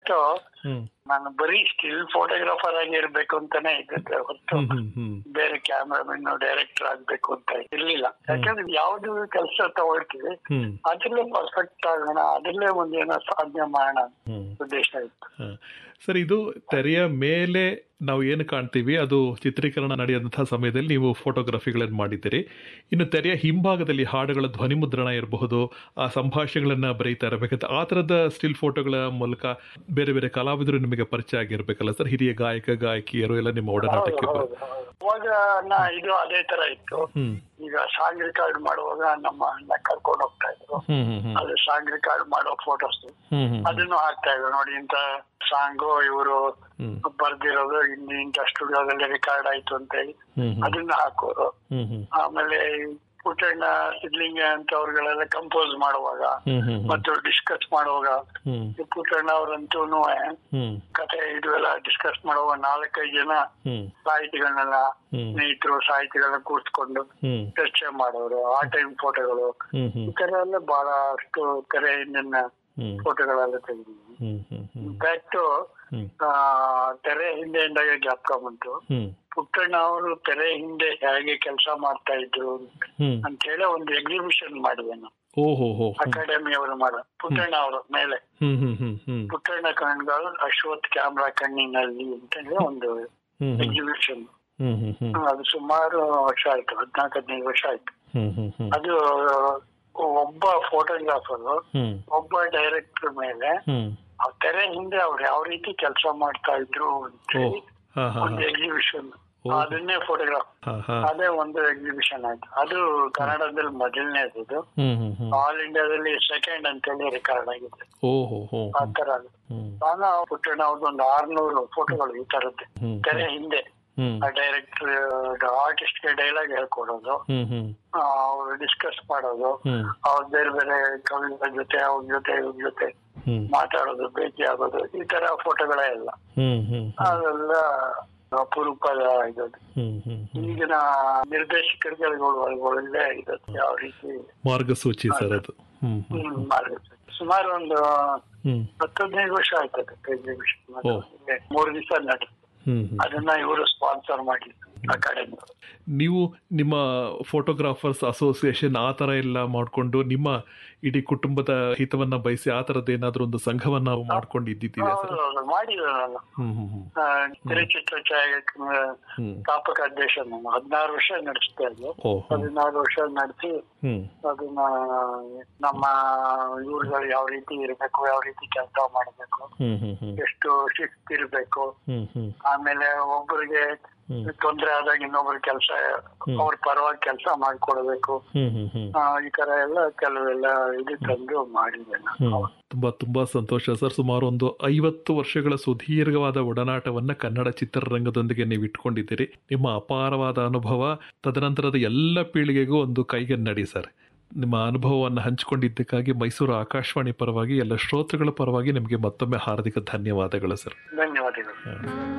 First ನಾನು ಬರೀ still photographer ಆಗಿ ಇರ್ಬೇಕು ಅಂತಾನೆ ಇದ್ದೆ ಹೊತ್ತು ಬೇರೆ ಕ್ಯಾಮ್ರಾಮನ್ ಡೈರೆಕ್ಟರ್ ಆಗ್ಬೇಕು ಅಂತ ಇರ್ಲಿಲ್ಲ. ಯಾಕಂದ್ರೆ ಯಾವ್ದು ಕೆಲಸ ತಗೊಳ್ತೀವಿ ಅದ್ರಲ್ಲೇ ಪರ್ಫೆಕ್ಟ್ ಆಗೋಣ, ಅದ್ರಲ್ಲೇ ಒಂದೇನೋ ಸಾಧನೆ ಮಾಡೋಣ ಉದ್ದೇಶ ಇತ್ತು. ಸರ್, ಇದು ತೆರೆಯ ಮೇಲೆ ನಾವು ಏನು ಕಾಣ್ತೀವಿ ಅದು ಚಿತ್ರೀಕರಣ ನಡೆಯುವಂತಹ ಸಮಯದಲ್ಲಿ ನೀವು ಫೋಟೋಗ್ರಫಿಗಳನ್ನು ಮಾಡಿದ್ದೀರಿ. ಇನ್ನು ತೆರೆಯ ಹಿಂಭಾಗದಲ್ಲಿ ಹಾಡುಗಳ ಧ್ವನಿ ಮುದ್ರಣ ಇರಬಹುದು, ಆ ಸಂಭಾಷಣೆಗಳನ್ನ ಬರೀತಾ ಇರಬೇಕಂತ ಆ ಥರದ ಸ್ಟಿಲ್ ಫೋಟೋಗಳ ಮೂಲಕ ಬೇರೆ ಬೇರೆ ಕಲಾವಿದರು ನಿಮಗೆ ಪರಿಚಯ ಆಗಿರ್ಬೇಕಲ್ಲ ಸರ್? ಹಿರಿಯ ಗಾಯಕ ಗಾಯಕಿಯರು ಎಲ್ಲ ನಿಮ್ಮ ಒಡನಾಟಕ್ಕೆ ಅವಾಗ ಇದು ಅದೇ ತರ ಇತ್ತು. ಈಗ ಸಾಂಗ್ ರೆಕಾರ್ಡ್ ಮಾಡುವಾಗ ನಮ್ಮ ಅಣ್ಣ ಕರ್ಕೊಂಡು ಹೋಗ್ತಾ ಇದ್ರು, ಅದು ಸಾಂಗ್ ರೆಕಾರ್ಡ್ ಮಾಡೋ ಫೋಟೋಸ್ ಅದನ್ನು ಹಾಕ್ತಾ ಇದ್ರು. ನೋಡಿ ಇಂತ ಸಾಂಗು ಇವರು ಬರ್ದಿರೋದು ಇಂಥ ಸ್ಟುಡಿಯೋದಲ್ಲಿ ರೆಕಾರ್ಡ್ ಆಯ್ತು ಅಂತ ಹೇಳಿ ಅದನ್ನ ಹಾಕೋರು. ಆಮೇಲೆ ಪುಟ್ಟಣ್ಣ ಸಿದ್ಲಿಂಗ ಅಂತ ಅವ್ರಿಗಳೆಲ್ಲ ಕಂಪೋಸ್ ಮಾಡುವಾಗ ಮತ್ತು ಡಿಸ್ಕಸ್ ಮಾಡುವಾಗ ಪುಟ್ಟಣ್ಣ ಅವರಂತೂ ಕತೆ ಇದು ಎಲ್ಲ ಡಿಸ್ಕಸ್ ಮಾಡುವಾಗ 4-5 ಜನ ಸಾಹಿತಿಗಳನ್ನೆಲ್ಲ ಸ್ನೇಹಿತರು ಸಾಹಿತಿಗಳನ್ನ ಕೂರ್ಸ್ಕೊಂಡು ಚರ್ಚೆ ಮಾಡೋರು. ಆ ಟೈಮ್ ಫೋಟೋಗಳು ಈ ತರ ಎಲ್ಲ ಬಹಳಷ್ಟು ತೆರೆ ಹಿಂದಿನ ಫೋಟೋಗಳೆಲ್ಲ ತೆಗೆದಿದ್ವಿ. ಇನ್ಫ್ಯಾಕ್ಟ್ ತೆರೆ ಹಿಂದೆಯಿಂದಾಗ ಜ್ಞಾಪಕ ಬಂತು, ಪುಟ್ಟಣ್ಣ ಅವರು ತೆರೆ ಹಿಂದೆ ಹೇಗೆ ಕೆಲಸ ಮಾಡ್ತಾ ಇದ್ರು ಅಂತ ಹೇಳಿ ಒಂದು ಎಕ್ಸಿಬಿಷನ್ ಮಾಡಿದೆ ನಾನು. ಅಕಾಡೆಮಿ ಅವರು ಮಾಡೋ ಪುಟ್ಟಣ್ಣ ಅವರ ಮೇಲೆ ಪುಟ್ಟಣ್ಣ ಕಣ್ಗಳು ಅಶ್ವಥ್ ಕ್ಯಾಮ್ರಾ ಕಣ್ಣಿನಲ್ಲಿ ಅಂತ ಹೇಳಿ ಒಂದು ಎಕ್ಸಿಬಿಷನ್. ಅದು ಸುಮಾರು ವರ್ಷ ಆಯ್ತು, 14-15 ವರ್ಷ ಆಯ್ತು. ಅದು ಒಬ್ಬ ಫೋಟೋಗ್ರಾಫರ್ ಒಬ್ಬ ಡೈರೆಕ್ಟರ್ ಮೇಲೆ ತೆರೆ ಹಿಂದೆ ಅವ್ರು ಯಾವ ರೀತಿ ಕೆಲಸ ಮಾಡ್ತಾ ಇದ್ರು ಅಂತ ಹೇಳಿ ಒಂದು ಎಕ್ಸಿಬಿಷನ್, ಅದನ್ನೇ ಫೋಟೋಗ್ರಾಫ್, ಅದೇ ಒಂದು ಎಕ್ಸಿಬಿಷನ್ ಆಯ್ತು. ಅದು ಕನ್ನಡದಲ್ಲಿ ಮೊದಲನೇದು, ಆಲ್ ಇಂಡಿಯಾದಲ್ಲಿ ಸೆಕೆಂಡ್ ಅಂತೇಳಿ ರೆಕಾರ್ಡ್ ಆಗಿದೆ. ಆ ತರ ನಾನು ಪುಟ್ಟಣ್ಣ ಅವ್ರದ್ದು ಒಂದು 600 ಫೋಟೋಗಳು ಈ ತರದ್ದೆ ತೆರೆ ಹಿಂದೆ. ಡೈರೆಕ್ಟರ್ ಆರ್ಟಿಸ್ಟ್ ಗೆ ಡೈಲಾಗ್ ಹೇಳ್ಕೊಡೋದು, ಅವ್ರು ಡಿಸ್ಕಸ್ ಮಾಡೋದು, ಅವ್ರ ಬೇರೆ ಬೇರೆ ಕವಿಗಳ ಜೊತೆ ಅವ್ರ ಜೊತೆ ಇವ್ರ ಜೊತೆ ಮಾತಾಡೋದು, ಭೇಟಿ ಆಗೋದು, ಈ ತರ ಫೋಟೋಗಳೇ ಎಲ್ಲ. ಅದೆಲ್ಲ ಅಪರೂಪದ ಇರೋದು. ಈಗಿನ ನಿರ್ದೇಶಕರಿಗೆ ಒಳ್ಳೆ ಇರುತ್ತೆ ಯಾವ ರೀತಿ ಮಾರ್ಗಸೂಚಿ ಸರ್ ಅದು. ಮಾರ್ಗಸೂಚಿ ಸುಮಾರು ಒಂದು 10-15 ವರ್ಷ ಆಯ್ತದೆ ಎಕ್ಸಿಬಿಷನ್. 3 ದಿವಸ ನಡೆದು ಅದನ್ನ ಇವರು ಸ್ಪಾನ್ಸರ್ ಮಾಡಿದ್ರು ಅಕಾಡೆಮಿ. ನೀವು ನಿಮ್ಮ ಫೋಟೋಗ್ರಾಫರ್ಸ್ ಅಸೋಸಿಯೇಷನ್ ಆ ತರ ಎಲ್ಲ ಮಾಡ್ಕೊಂಡು ನಿಮ್ಮ ಇಡೀ ಕುಟುಂಬದ ಹಿತವನ್ನ ಬಯಸಿ ಆ ತರದ್ದು ಏನಾದ್ರು ಒಂದು ಸಂಘವನ್ನ ಮಾಡ್ಕೊಂಡಿದ್ದೀರಾ? ಮಾಡಿದ್ರು ನಾನು. ಕಿರುಚಿತ್ರ ಸ್ಥಾಪಕ ಅಧ್ಯಕ್ಷ ನಾನು 16 ವರ್ಷ ನಡೆಸ್ತಾ ಇದ್ದೆ. 16 ವರ್ಷ ನಡೆಸಿ ಅದನ್ನ ನಮ್ಮ ಇವ್ರುಗಳು ಯಾವ ರೀತಿ ಇರ್ಬೇಕು, ಯಾವ ರೀತಿ ಕೆಲಸ ಮಾಡಬೇಕು, ಎಷ್ಟು ಶಿಸ್ತಿರ್ಬೇಕು, ಆಮೇಲೆ ಒಬ್ಬರಿಗೆ ತೊಂದರೆ ಆದಾಗ ಇನ್ನೊಬ್ರ ಕೆಲಸ ಅವ್ರ ಪರವಾಗಿ ಕೆಲಸ ಮಾಡ್ಕೊಡ್ಬೇಕು, ಈ ತರ ಎಲ್ಲ ಕೆಲವೆಲ್ಲ ಇದು ತಂದು ಮಾಡಿದೆ ನಾನು. ತುಂಬಾ ಸಂತೋಷ ಸರ್. ಸುಮಾರು ಒಂದು 50 ವರ್ಷಗಳ ಸುದೀರ್ಘವಾದ ಒಡನಾಟವನ್ನ ಕನ್ನಡ ಚಿತ್ರರಂಗದೊಂದಿಗೆ ನೀವು ಇಟ್ಕೊಂಡಿದ್ದೀರಿ. ನಿಮ್ಮ ಅಪಾರವಾದ ಅನುಭವ ತದನಂತರದ ಎಲ್ಲ ಪೀಳಿಗೆಗೂ ಒಂದು ಕೈಗನ್ನಡಿ ಸರ್. ನಿಮ್ಮ ಅನುಭವವನ್ನು ಹಂಚಿಕೊಂಡಿದ್ದಕ್ಕಾಗಿ ಮೈಸೂರು ಆಕಾಶವಾಣಿ ಪರವಾಗಿ ಎಲ್ಲ ಶ್ರೋತೃಗಳ ಪರವಾಗಿ ನಿಮಗೆ ಮತ್ತೊಮ್ಮೆ ಹಾರ್ದಿಕ ಧನ್ಯವಾದಗಳು ಸರ್. ಧನ್ಯವಾದಗಳು.